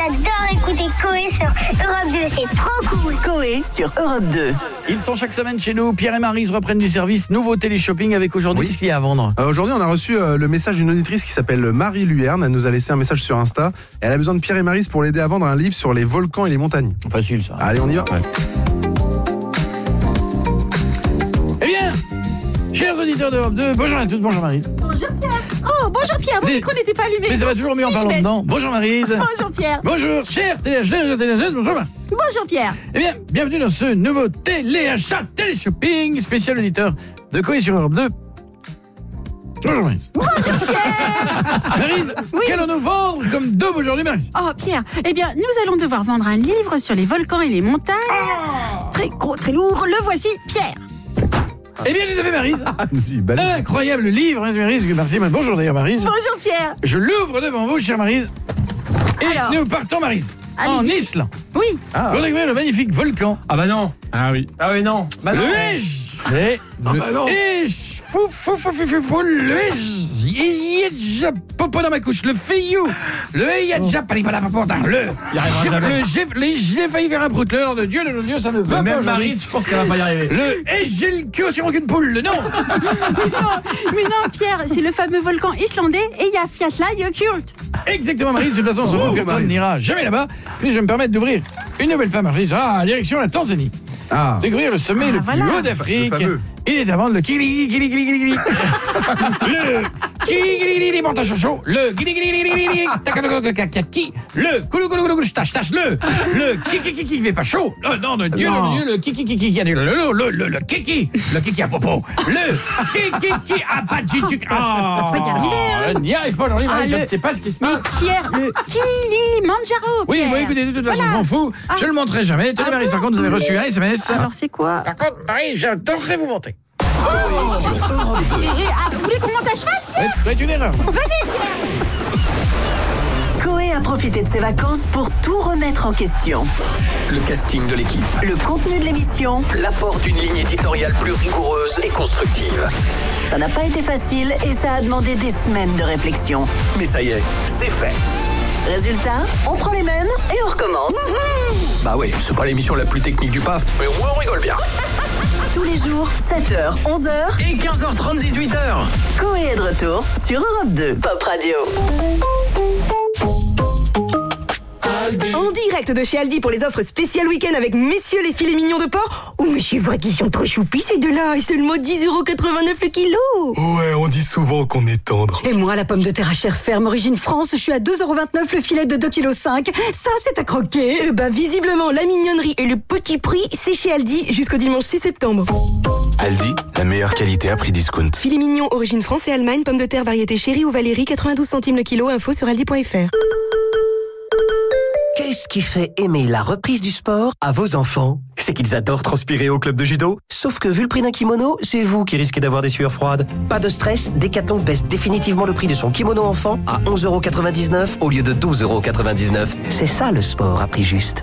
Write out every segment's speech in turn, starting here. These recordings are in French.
J'adore écouter Coé sur Europe 2, c'est trop cool. Coé sur Europe 2. Ils sont chaque semaine chez nous. Pierre et Maryse reprennent du service. Nouveau télé-shopping avec aujourd'hui. Qu'est-ce qu'il y a à vendre ? Aujourd'hui, on a reçu le message d'une auditrice qui s'appelle Marie Luerne. Elle nous a laissé un message sur Insta. Et elle a besoin de Pierre et Maryse pour l'aider à vendre un livre sur les volcans et les montagnes. Facile ça. Allez, on y va. Ouais. Eh bien, chers auditeurs d'Europe 2, bonjour à tous, bonjour Maryse. Bonjour Pierre. Oh, bonjour Pierre, mon micro n'était pas allumé. Mais ça va toujours mieux en parlant dedans. Bonjour Maryse. Bonjour Pierre. Bonjour, chers téléacheteurs, bonjour. Bonjour Pierre. Eh bien, bienvenue dans ce nouveau téléachat, télé-shopping spécial auditeur de Coé sur Europe 2. Bonjour Maryse. Bonjour Pierre. Maryse, Oui. qu'allons-nous vendre comme daube aujourd'hui, Maryse ? Oh Pierre, eh bien, nous allons devoir vendre un livre sur les volcans et les montagnes. Très gros, très lourd. Le voici, Pierre. Eh bien, tout à fait, Maryse. Incroyable livre, hein, Maryse. Merci. Bonjour d'ailleurs, Maryse. Bonjour Pierre. Je l'ouvre devant vous, chère Maryse. Et Alors, nous partons, Maryse, en allez-y. Islande. Oui. Pour découvrir le magnifique volcan. Ah bah non. Ah oui. Ah oui non. Bah non. Le Ej. Le Ej. Le Ej. Popo dans ma couche. Le Feyou. Le Eyadja. J'ai failli faire un prout. Le nom de Dieu, ça ne va pas. Même aujourd'hui. Maryse, je pense qu'elle va pas y arriver. Le Ejelkio sur aucune poule. Non. Mais non, Pierre, c'est le fameux volcan islandais Eyjafjallajökull. Exactement, Maryse. De toute façon, sans vous, personne n'ira jamais là-bas. Puis je vais me permettre d'ouvrir une nouvelle fois, Maryse. Direction la Tanzanie. Découvrir le sommet le plus haut d'Afrique. Le fameux. Il est à vendre le Kili. Le Kili Montachocho. Le Kili Takaki. Le Kouloukoulou Tache. Le Kiki fait pas chaud. Oh non, de Dieu, le Kiki. Le Kiki à popo. Le Kiki à Padjituk. Pas y arriver, hein. Je n'y arrive pas aujourd'hui, Maryse. Je ne sais pas ce qui se passe. Pierre, le Kilimanjaro. Oui, Pierre. bon, écoutez, de toute façon, je m'en fous. Je le montrerai jamais. Tenez, Maryse, par contre, vous avez reçu un SMS. Alors c'est quoi? Par contre, Maryse, j'adorerais vous monter. Vous voulez qu'on monte à cheval? C'est une erreur. Coé a profité de ses vacances pour tout remettre en question. Le casting de l'équipe. Le contenu de l'émission, L'apport d'une ligne éditoriale plus rigoureuse et constructive. ça n'a pas été facile et ça a demandé des semaines de réflexion. Mais ça y est, c'est fait. Résultat, on prend les mêmes et on recommence. Bah oui, c'est pas l'émission la plus technique du PAF, mais au moins on rigole bien. Tous les jours, 7h, 11h, Et 15h30, 18h. Coé est de retour sur Europe 2, Pop Radio. En direct de chez Aldi pour les offres spéciales week-end avec messieurs les filets mignons de porc. Oh mais c'est vrai qu'ils sont trop choupis ces deux-là. Et seulement 10,89€ le kilo. Ouais, on dit souvent qu'on est tendre. Et moi, la pomme de terre à chair ferme origine France, je suis à 2,29€ le filet de 2,5 kg. Ça, c'est à croquer. Visiblement, la mignonnerie et le petit prix, c'est chez Aldi jusqu'au dimanche 6 septembre. Aldi, la meilleure qualité à prix discount. Filet mignon origine France et Allemagne, pomme de terre variété chérie ou Valérie, 92 centimes le kilo. Info sur aldi.fr. Qu'est-ce qui fait aimer la reprise du sport à vos enfants ? C'est qu'ils adorent transpirer au club de judo. Sauf que vu le prix d'un kimono, c'est vous qui risquez d'avoir des sueurs froides. Pas de stress, Decathlon baisse définitivement le prix de son kimono enfant à 11,99€ au lieu de 12,99€. C'est ça le sport à prix juste.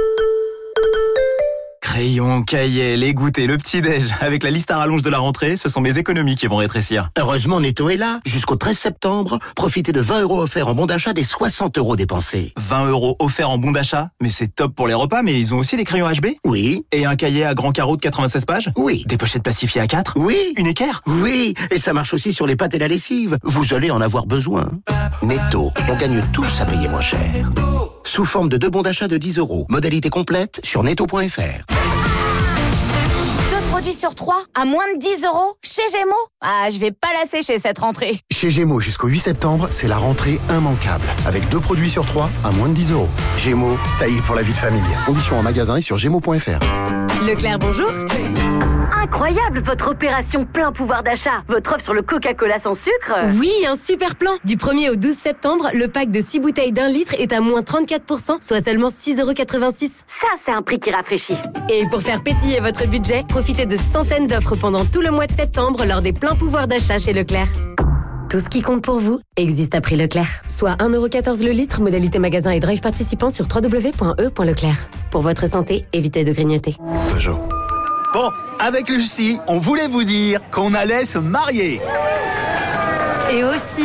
Crayon, cahier, les goûters, le petit-déj. Avec la liste à rallonge de la rentrée, ce sont mes économies qui vont rétrécir. Heureusement, Netto est là. Jusqu'au 13 septembre, profitez de 20€ offerts en bon d'achat des 60€ dépensés. 20€ offerts en bon d'achat. Mais c'est top pour les repas, mais ils ont aussi des crayons HB ? Oui. Et un cahier à grand carreau de 96 pages ? Oui. Des pochettes plastifiées à 4 ? Oui. Une équerre ? Oui. Et ça marche aussi sur les pâtes et la lessive. Vous allez en avoir besoin. Netto, on gagne tous à payer moins cher. Sous forme de 2 bons d'achat de 10€. Modalité complète sur netto.fr. 2 produits sur 3 à moins de 10€ chez Gémeaux. Ah, je vais pas la sécher cette rentrée. Chez Gémeaux jusqu'au 8 septembre, c'est la rentrée immanquable. Avec 2 produits sur 3 à moins de 10€. Gémeaux, taillé pour la vie de famille. Conditions en magasin et sur gémeaux.fr. Leclerc, bonjour. Incroyable votre opération plein pouvoir d'achat. Votre offre sur le Coca-Cola sans sucre. Oui, un super plan. Du 1er au 12 septembre, le pack de 6 bouteilles d'1 litre est à moins 34%, soit seulement 6,86€. Ça, c'est un prix qui rafraîchit. Et pour faire pétiller votre budget, profitez de centaines d'offres pendant tout le mois de septembre lors des pleins pouvoirs d'achat chez Leclerc. Tout ce qui compte pour vous existe à prix Leclerc. Soit 1,14€ le litre, modalité magasin et drive participant sur www.e.leclerc. Pour votre santé, évitez de grignoter. Peugeot. Bon, avec Lucie, on voulait vous dire qu'on allait se marier. Et aussi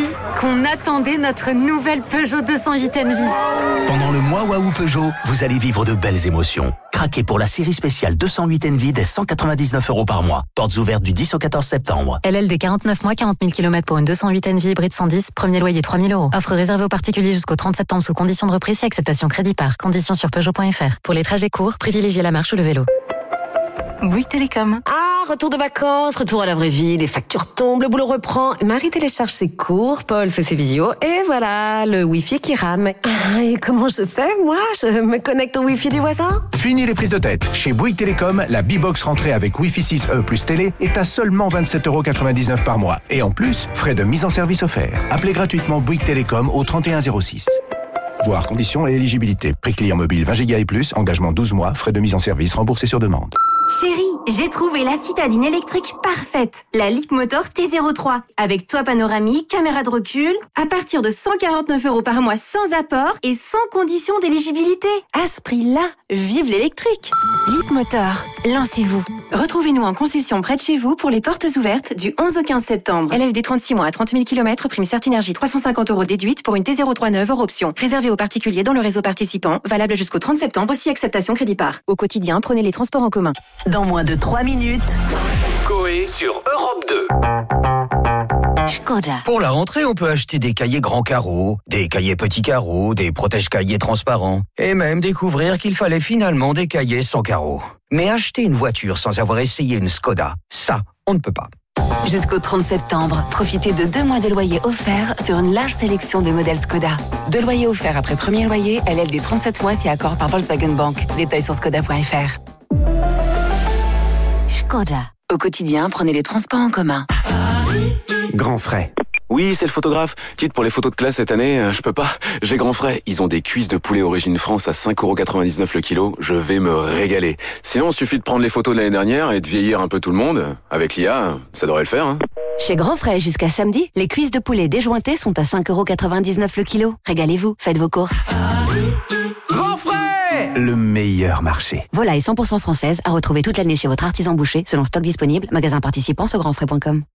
qu'on attendait notre nouvelle Peugeot 208 Envy. Pendant le mois Waouh Peugeot, vous allez vivre de belles émotions. Craquez pour la série spéciale 208 Envy dès 199 € par mois. Portes ouvertes du 10 au 14 septembre. LLD 49 mois, 40 000 km pour une 208 Envy hybride 110, premier loyer 3 000 €. Offre réservée aux particuliers jusqu'au 30 septembre sous conditions de reprise et acceptation crédit par. Conditions sur Peugeot.fr. Pour les trajets courts, privilégiez la marche ou le vélo. Bouygues Télécom. Ah, retour de vacances, retour à la vraie vie, les factures tombent, le boulot reprend. Marie télécharge ses cours, Paul fait ses visios, et voilà, le Wi-Fi qui rame. Ah, et comment je fais, moi? Je me connecte au Wi-Fi du voisin? Fini les prises de tête. Chez Bouygues Télécom, la B-Box rentrée avec Wi-Fi 6E plus télé est à seulement 27,99 € par mois. Et en plus, frais de mise en service offerts. Appelez gratuitement Bouygues Télécom au 3106. Voir conditions et éligibilité. Prix client mobile 20 Go et plus, engagement 12 mois, frais de mise en service remboursés sur demande. Chérie, j'ai trouvé la citadine électrique parfaite. La Leapmotor T03. Avec toit panoramique, caméra de recul. À partir de 149 € par mois sans apport et sans condition d'éligibilité. À ce prix-là, vive l'électrique. Leapmotor, lancez-vous. Retrouvez-nous en concession près de chez vous pour les portes ouvertes du 11 au 15 septembre. LLD 36 mois à 30 000 km, prime Certinergie 350 € déduite pour une T03 neuve hors option. Réservé aux particuliers dans le réseau participant. Valable jusqu'au 30 septembre, aussi acceptation crédit par. Au quotidien, prenez les transports en commun. Dans moins de 3 minutes. Coé sur Europe 2. Škoda. Pour la rentrée, on peut acheter des cahiers grands carreaux, des cahiers petits carreaux, des protège-cahiers transparents, et même découvrir qu'il fallait finalement des cahiers sans carreaux. Mais acheter une voiture sans avoir essayé une Škoda, ça, on ne peut pas. Jusqu'au 30 septembre, profitez de 2 mois de loyer offerts sur une large sélection de modèles Škoda. 2 loyers offerts après premier loyer, LLD 37 mois si accord par Volkswagen Bank. Détails sur skoda.fr. Škoda. Au quotidien, prenez les transports en commun. Grand frais. Oui, c'est le photographe. Dites, pour les photos de classe cette année, je peux pas. J'ai Grand frais. Ils ont des cuisses de poulet origine France à 5,99 € le kilo. Je vais me régaler. Sinon, il suffit de prendre les photos de l'année dernière et de vieillir un peu tout le monde. Avec l'IA, ça devrait le faire, hein. Chez Grand Frais, jusqu'à samedi, les cuisses de poulet déjointées sont à 5,99 € le kilo. Régalez-vous, faites vos courses. Grand frais, le meilleur marché. Volaille 100% française à retrouver toute l'année chez votre artisan boucher selon stock disponible. Magasin participant sur grandfrais.com.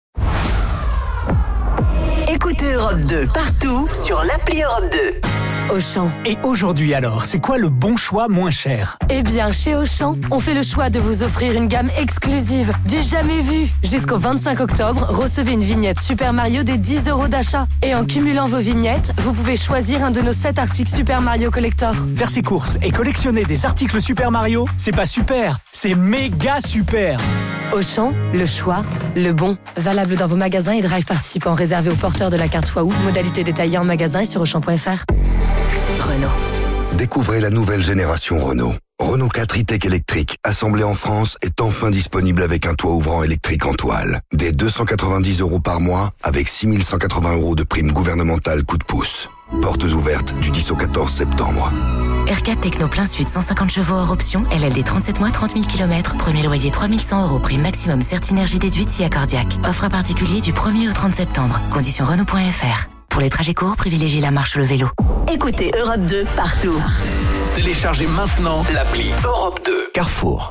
Écoutez Europe 2 partout sur l'appli Europe 2. Auchan. Et aujourd'hui alors, c'est quoi le bon choix moins cher? Eh bien, chez Auchan, on fait le choix de vous offrir une gamme exclusive, du jamais vu. Jusqu'au 25 octobre, recevez une vignette Super Mario des 10 € d'achat. Et en cumulant vos vignettes, vous pouvez choisir un de nos 7 articles Super Mario Collector. Faire ses courses et collectionner des articles Super Mario, c'est pas super, c'est méga super. Auchan, le choix, le bon. Valable dans vos magasins et drive participants réservés aux porteurs de la carte Waouh. Modalité détaillée en magasin et sur Auchan.fr. Renault. Découvrez la nouvelle génération Renault. Renault 4 e-Tech électrique, assemblé en France, est enfin disponible avec un toit ouvrant électrique en toile. Dès 290 € par mois, avec 6 180 € de prime gouvernementale coup de pouce. Portes ouvertes du 10 au 14 septembre. R4 Techno plein sud, 150 chevaux hors option, LLD 37 mois, 30 000 km, premier loyer 3 100 €, prime maximum Certinergie déduite si accordiaque. Offre à particulier du 1er au 30 septembre. Conditions Renault.fr. Pour les trajets courts, privilégiez la marche ou le vélo. Écoutez Europe 2 partout. Téléchargez maintenant l'appli Europe 2. Carrefour.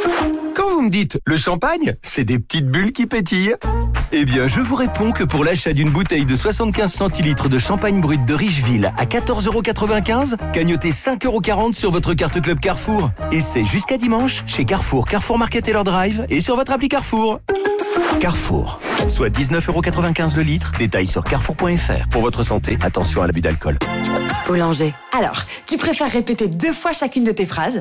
Quand vous me dites le champagne, c'est des petites bulles qui pétillent. Eh bien, je vous réponds que pour l'achat d'une bouteille de 75 centilitres de champagne brut de Richeville à 14,95 €, cagnotez 5,40 € sur votre carte Club Carrefour. Et c'est jusqu'à dimanche chez Carrefour, Carrefour Market et leur drive et sur votre appli Carrefour. Carrefour, soit 19,95 € le litre. Détails sur carrefour.fr. Pour votre santé, attention à l'abus d'alcool. Boulanger. Alors, tu préfères répéter 2 fois chacune de tes phrases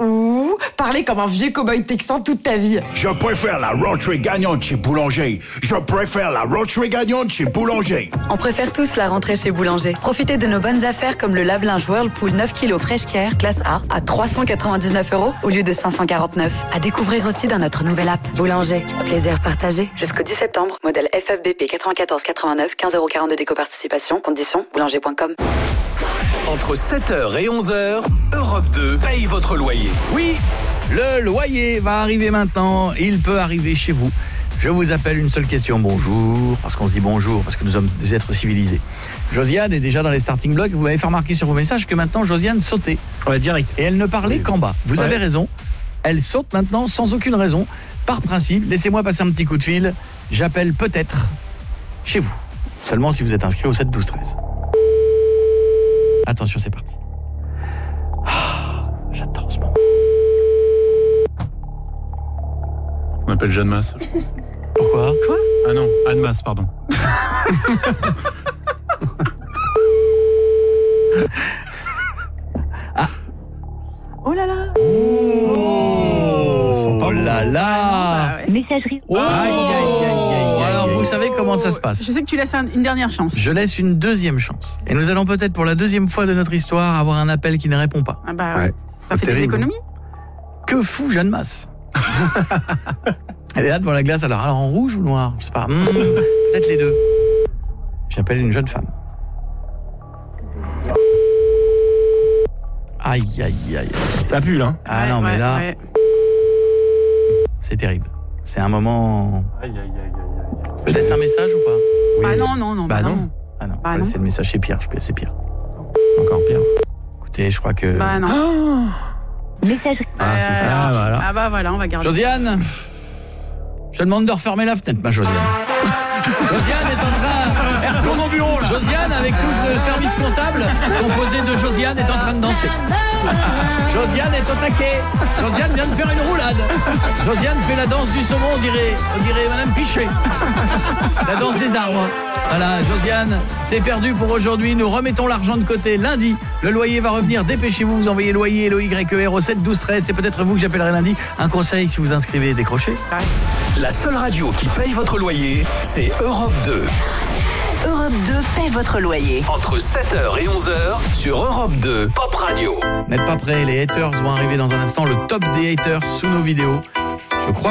ou parler comme un vieux cow-boy texan toute ta vie? Je préfère la rentrée gagnante chez Boulanger. Je préfère la rentrée gagnante chez Boulanger. On préfère tous la rentrée chez Boulanger. Profitez de nos bonnes affaires comme le lave-linge Whirlpool 9 kg Fresh Care classe A à 399 € au lieu de 549. À découvrir aussi dans notre nouvelle app. Boulanger, plaisir partagé. Jusqu'au 10 septembre, modèle FFBP 9489, 15,40 € de déco-participation, conditions boulanger.com. Entre 7h et 11h, Europe 2 paye votre loyer. Oui, le loyer va arriver maintenant. Il peut arriver chez vous. Je vous appelle une seule question. Bonjour, parce qu'on se dit bonjour, parce que nous sommes des êtres civilisés. Josiane est déjà dans les starting blocks. Vous m'avez fait remarquer sur vos messages que maintenant Josiane sautait. Ouais, direct. Et elle ne parlait qu'en bas. Vous avez raison. Elle saute maintenant sans aucune raison. Par principe, laissez-moi passer un petit coup de fil. J'appelle peut-être chez vous. Seulement si vous êtes inscrit au 7 12 13. Attention, c'est parti. J'adore ce moment. On m'appelle Jeanne Masse. Pourquoi ? Quoi ? Ah non, Anne Masse, pardon. Oh là là. Oh là là. Messagerie. Alors vous savez comment ça se passe. Je sais que tu laisses une dernière chance. Je laisse une deuxième chance. Et nous allons peut-être pour la deuxième fois de notre histoire avoir un appel qui ne répond pas. Ah bah, ça fait des économies. Que fout Jeanne Masse? Elle est là devant la glace, alors en rouge ou noir? Je sais pas. Peut-être les deux. J'appelle une jeune femme. Aïe, aïe, aïe. Ça pue, là. Ah non, mais là, c'est terrible. C'est un moment... Aïe, aïe, aïe, aïe. Je laisse un message ou pas? Ah non, non, non. Bah non. Ah non, Bah on va non. laisser le message, c'est pire, c'est pire. C'est encore pire. Écoutez, je crois que... Bah non. Messagerie. Ah, c'est fait. Ah, voilà. Ah bah voilà, on va garder. Josiane, je te demande de refermer la fenêtre, ma Josiane. Josiane est en train... Elle retourne au bureau, là. Josiane, avec tout le service comptable composé de Josiane, est en train de danser. Josiane est au taquet. Josiane vient de faire une roulade. Josiane fait la danse du saumon, on dirait Madame Pichet. La danse des arbres. Voilà, Josiane, c'est perdu pour aujourd'hui. Nous remettons l'argent de côté lundi. Le loyer va revenir. Dépêchez-vous, vous envoyez loyer LOYER au 7 12 13. C'est peut-être vous que j'appellerai lundi. Un conseil, si vous inscrivez, décrochez. La seule radio qui paye votre loyer, c'est Europe 2. Europe 2 paie votre loyer. Entre 7h et 11h sur Europe 2 Pop Radio. N'êtes pas prêts, les haters vont arriver dans un instant. Le top des haters sous nos vidéos. Je crois